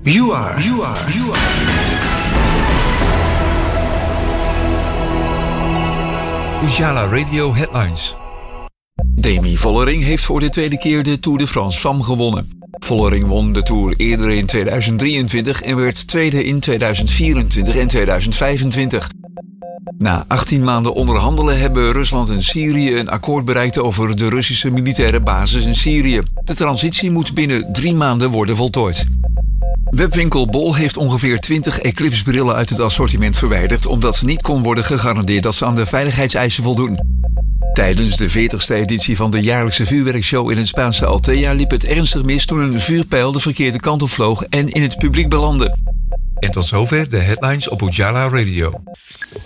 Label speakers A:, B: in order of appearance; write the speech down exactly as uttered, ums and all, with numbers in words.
A: You are, you are, you are. Ujala Radio Headlines. Demi Vollering heeft voor de tweede keer de Tour de France Femme gewonnen. Vollering won de Tour eerder in tweeduizend drieëntwintig en werd tweede in tweeduizend vierentwintig en tweeduizend vijfentwintig. Na achttien maanden onderhandelen hebben Rusland en Syrië een akkoord bereikt over de Russische militaire basis in Syrië. De transitie moet binnen drie maanden worden voltooid. Webwinkel Bol heeft ongeveer twintig Eclipse-brillen uit het assortiment verwijderd, omdat niet kon worden gegarandeerd dat ze aan de veiligheidseisen voldoen. Tijdens de veertigste editie van de jaarlijkse vuurwerkshow in het Spaanse Altea liep het ernstig mis toen een vuurpijl de verkeerde kant op vloog en in het publiek belandde. En tot zover de headlines op Ujala Radio.